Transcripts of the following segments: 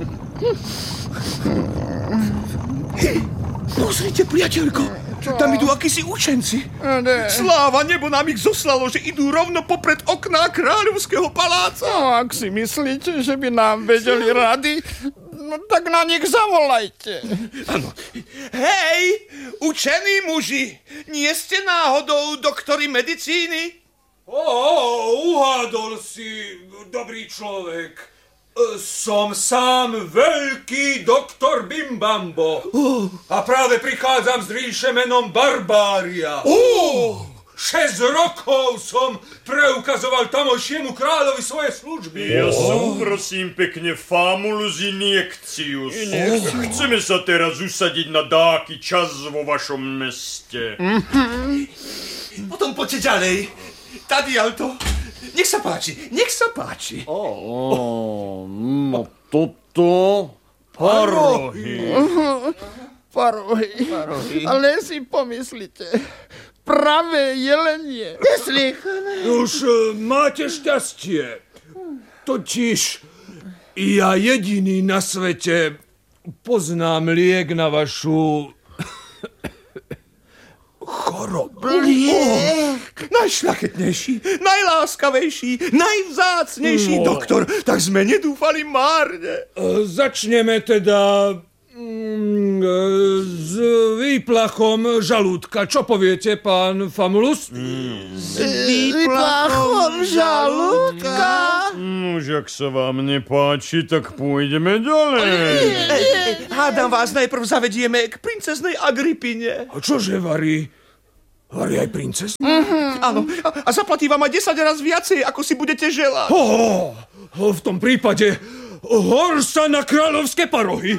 Pozrite, priateľko, tam idú akísi učenci. Sláva, nebo nám ich zoslalo, že idú rovno popred okná kráľovského paláca. No, ak si myslíte, že by nám vedeli rady, no, tak na nich zavolajte. Áno. Hej, učení muži, nie ste náhodou doktori medicíny? Uhádol si, dobrý človek. Som sám veľký doktor Bimbambo. A práve prichádzam z ríše menom Barbária. 6 rokov som preukazoval tamojšiemu kráľovi svoje služby. Ja som, prosím pekne, Famulus Injekcius. Chceme sa teraz usadiť na dáky čas vo vašom meste. Potom poďte ďalej. Tady, Alto. Nech sa páči, nech sa páči. No toto... Parohy. Parohy. Ale si pomyslite, pravé jelenie. Už máte šťastie. Totiž ja jediný na svete poznám liek na vašu chorobu. Najšľachetnejší, najláskavejší, najvzácnejší doktor. Tak sme nedúfali márne. Začneme teda s výplachom žalúdka. Čo poviete, pán Famulus? S výplachom žalúdka? Už ak sa vám nepáči, tak pôjdeme ďalej. Hádam vás najprv zavedieme k princeznej Agripine. A čože varí? Varí aj princezna? Áno, a zaplatí vám aj 10 raz viacej, ako si budete želať. V tom prípade hor sa na kráľovské parohy.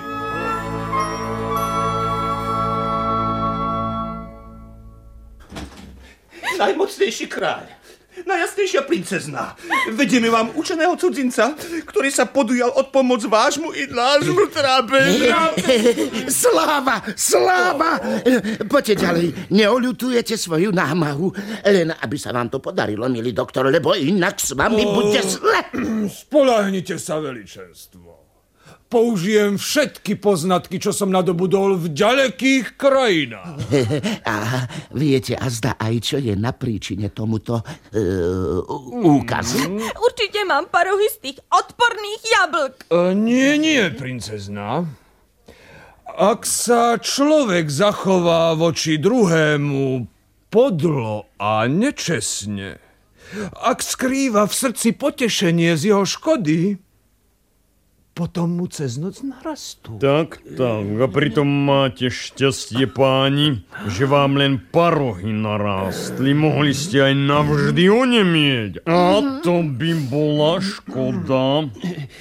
Najmocnejší kráľ, najjasnejšia princezná. Vedieme vám učeného cudzinca, ktorý sa podujal od pomoc vášmu i nášmu trápeniu. Sláva! Poďte ďalej, neoľutujete svoju námahu, len aby sa vám to podarilo, milý doktor, lebo inak s vami bude zle. Spoľahnite sa, veličenstvo. Použijem všetky poznatky, čo som nadobudol v ďalekých krajinách. A viete azda aj, čo je na príčine tomuto úkazu? Určite mám parohy z tých odporných jablk. Nie, princezná. Ak sa človek zachová voči druhému podlo a nečestne, ak skrýva v srdci potešenie z jeho škody, potom mu cez noc narastú. Tak, a pritom máte šťastie, páni, že vám len parohy narástli. Mohli ste aj navždy onemieť. A to by bola škoda.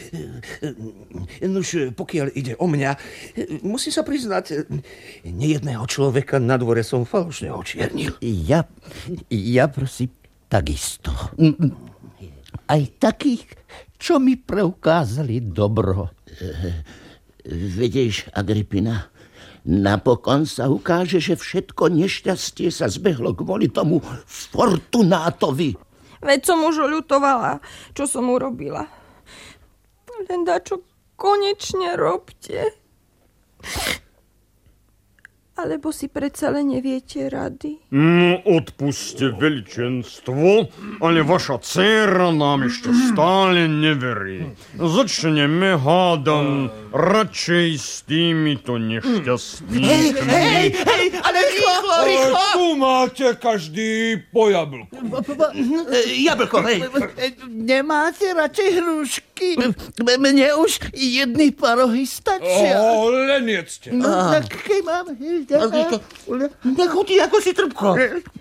Nož, pokiaľ ide o mňa, musím sa priznať, nejedného človeka na dvore som falošne očiernil. Ja prosím, takisto. Aj takých, čo mi preukázali dobro. Vidieš, Agripina, napokon sa ukáže, že všetko nešťastie sa zbehlo kvôli tomu Fortunátovi. Veď som už oľutovala, čo som urobila. Len dačo konečne robte. Alebo si predsa len neviete rady? No, odpuste, veličenstvo, ale vaša dcéra nám ešte stále neverí. Začneme, hádam, radšej s týmito nešťastnými. Hej, ale rýchlo! Tu máte každý po jablku. Jablko, hej. Nemáte radšej hrušky? Mne už jedny parohy stačia. Len jedzte. Tak keď mám... Tak chutí ako si trpko.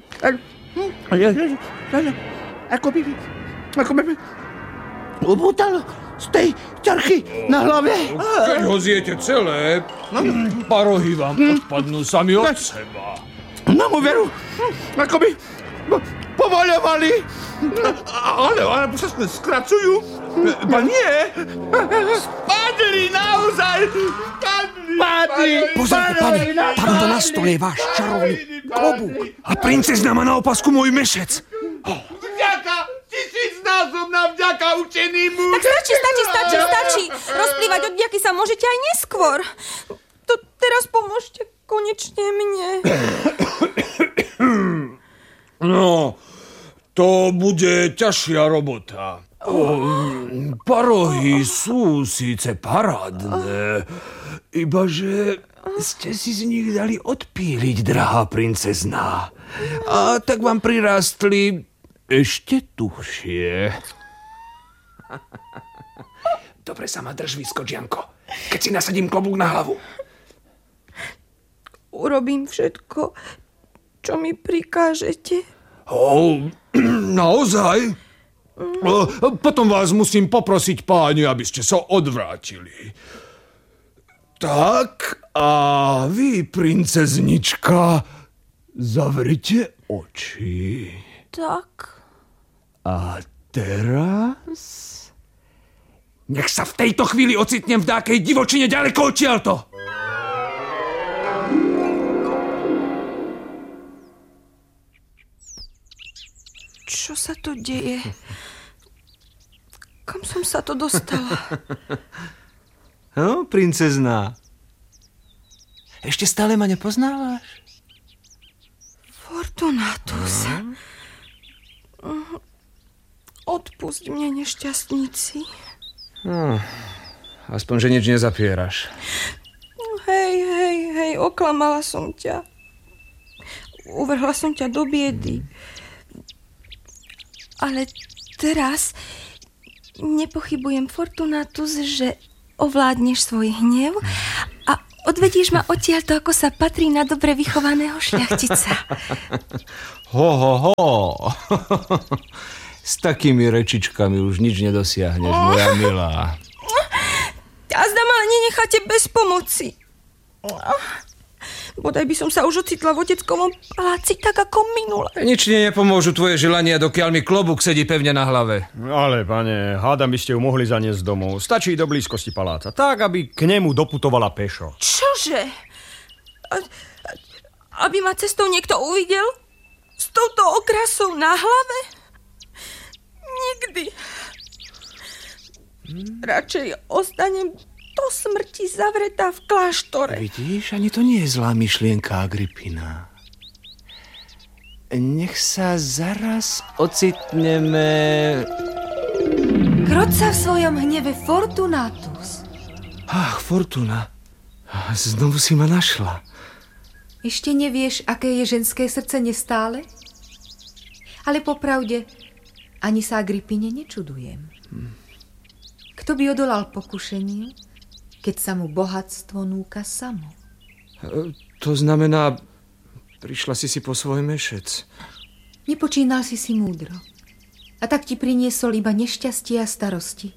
Ako by ubútalo z tej ťarchy na hlave. Keď ho zjete celé, parohy vám odpadnú sami od seba. Na mu veru, ako by povoľovali. Ale sa skracujú. Ba nie. Spadli naozaj. Spadli. Pozrite, pane, tamto na stole je váš čarovný klobúk. A princezna má na opasku môj mešec. Vďaka, 1000-násobná vďaka učeným mužom. Tak stačí. Rozplývať Zdať odďaky sa môžete aj neskôr. To teraz pomôžte konečne mne. No, to bude ťažšia robota. Parohy sú síce parádne, ibaže ste si z nich dali odpíliť, drahá princezná. A tak vám prirástli ešte tuhšie. Dobre sa ma drž, vyskočianko, keď si nasadím klobúk na hlavu. Urobím všetko, čo mi prikážete. Naozaj? Potom vás musím poprosiť, páni, aby ste sa odvrátili. Tak, a vy, princeznička, zavrite oči. Tak. A teraz? Nech sa v tejto chvíli ocitnem v dákej divočine ďaleko odtiaľto. Čo sa tu deje? Kam som sa to dostala? No, princezná. Ešte stále ma nepoznávaš? Fortunatus. Odpusť mne, nešťastníci. Aspoň, že nič nezapieraš. Hej, oklamala som ťa. Uvrhla som ťa do biedy. Ale teraz nepochybujem, Fortunatus, že ovládneš svoj hnev a odvedíš ma odtiaľto, ako sa patrí na dobre vychovaného šľachtica. Ho. S takými rečičkami už nič nedosiahneš, moja milá. A zdá ma nenecháte bez pomoci. Bodaj by som sa už ocitla v oteckovom paláci tak ako minule. Nič nepomôžu tvoje želania, dokiaľ mi klobúk sedí pevne na hlave. Ale, pane, hádam by ste ju mohli zaniesť domov. Stačí do blízkosti paláca, tak, aby k nemu doputovala pešo. Čože? Aby ma cestou niekto uvidel? S touto okrasou na hlave? Nikdy. Radšej ostanem do smrti zavretá v kláštore. Vidíš, ani to nie je zlá myšlienka, Agrippina. Nech sa zaraz ocitneme... Kroť sa v svojom hneve, Fortunatus. Ach, Fortuna. Znovu si ma našla. Ešte nevieš, aké je ženské srdce nestále? Ale popravde, ani sa Agrippine nečudujem. Kto by odolal pokušeniu, keď sa mu bohatstvo núka samo? To znamená, prišla si po svoj mešec. Nepočínal si múdro. A tak ti priniesol iba nešťastie a starosti.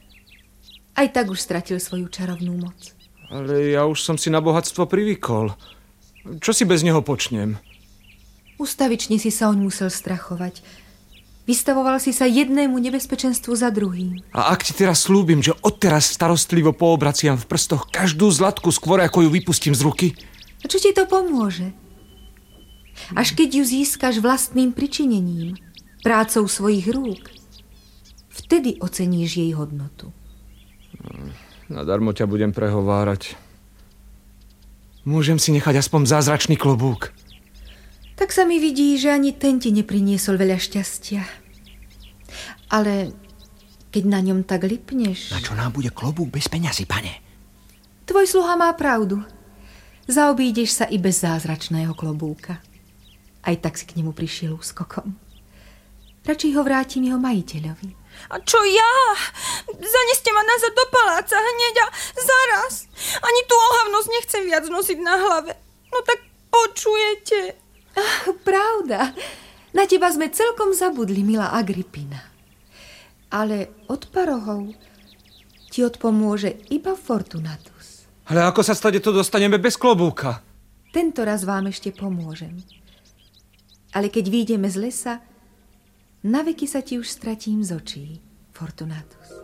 Aj tak už stratil svoju čarovnú moc. Ale ja už som si na bohatstvo privykol. Čo si bez neho počnem? Ustavične si sa oň musel strachovať. Vystavoval si sa jednému nebezpečenstvu za druhým. A ak ti teraz slúbim, že odteraz starostlivo poobraciam v prstoch každú zlatku skôr, ako ju vypustím z ruky? A čo ti to pomôže? Až keď ju získaš vlastným pričinením, prácou svojich rúk, vtedy oceníš jej hodnotu. Nadarmo ťa budem prehovárať. Môžem si nechať aspoň zázračný klobúk. Tak sa mi vidí, že ani ten ti nepriniesol veľa šťastia. Ale keď na ňom tak lipneš... Na čo nám bude klobúk bez peňazí, pane? Tvoj sluha má pravdu. Zaobídeš sa i bez zázračného klobúka. Aj tak si k nemu prišiel úskokom. Radšej ho vrátim jeho majiteľovi. A čo ja? Zaneste ma nazad do paláca hneď a zaraz. Ani tú ohavnosť nechcem viac nosiť na hlave. No tak počujete... Pravda. Na teba sme celkom zabudli, milá Agrippina. Ale od parohov ti odpomôže iba Fortunatus. Ale ako sa stade to dostaneme bez klobúka? Tento raz vám ešte pomôžem. Ale keď vyjdeme z lesa, naveky sa ti už stratím z očí, Fortunatus.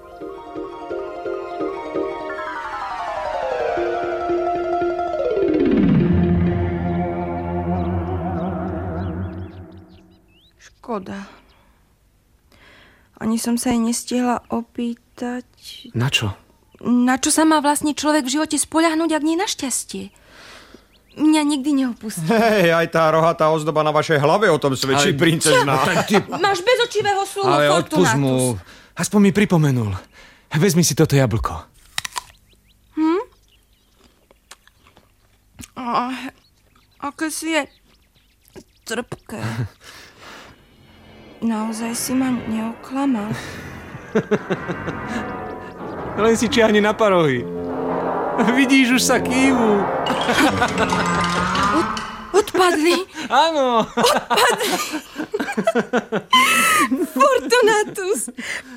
Škoda. Ani som sa jej nestihla opýtať... Na čo? Na čo sa má vlastne človek v živote spoľahnúť, ak nie na šťastie? Mňa nikdy neopustí. Hej, aj tá rohatá ozdoba na vašej hlave o tom svedčí, princezná. Máš bezočivého sluhu, Ale odpusť mu. Aspoň mi pripomenul. Vezmi si toto jablko. Aké si je trpké. Naozaj si ma neoklamal. Len si čiahni na parohy. Vidíš, už sa kývu. Odpadli. Áno. Fortunatus.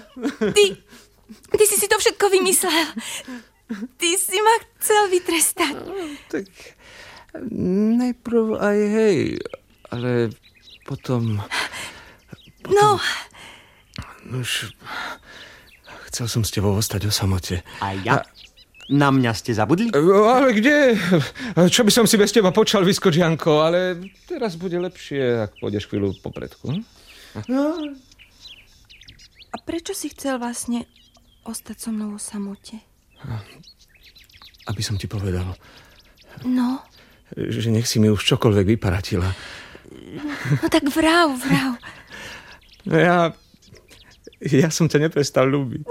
Ty si to všetko vymyslel. Ty si ma chcel vytrestať. Tak najprv aj hej, ale potom... No. Už chcel som s tebou ostať o samote. A ja? Na mňa ste zabudli? Ale kde? Čo by som si bez teba počal, vyskočianko, ale teraz bude lepšie, ak pôjdeš chvíľu popredku. A prečo si chcel vlastne ostať so mnou o samote? Aby som ti povedal. No? Že nech si mi už čokoľvek vyparatila. No tak vrav. No ja som ťa neprestal ľúbiť.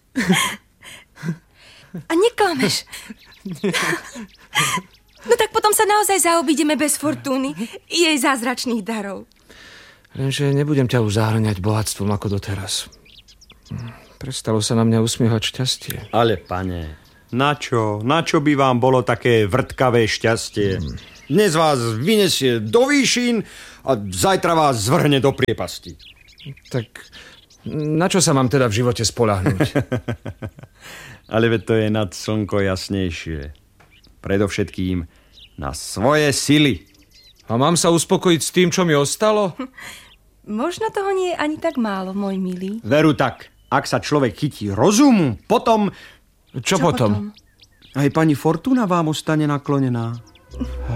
A neklameš. No tak potom sa naozaj zaobídeme bez Fortúny i jej zázračných darov. Lenže nebudem ťa už zahrňať bohatstvom ako doteraz. Prestalo sa na mňa usmievať šťastie. Ale pane, na čo by vám bolo také vrtkavé šťastie? Dnes vás vyniesie do výšin a zajtra vás zvrhne do priepasti. Tak na čo sa mám teda v živote spoľahnúť? Ale veď to je nad slnko jasnejšie. Predovšetkým na svoje sily. A mám sa uspokojiť s tým, čo mi ostalo? Možno toho nie je ani tak málo, môj milý. Veru tak. Ak sa človek chytí rozumu, potom... Čo potom? Aj pani Fortuna vám ostane naklonená.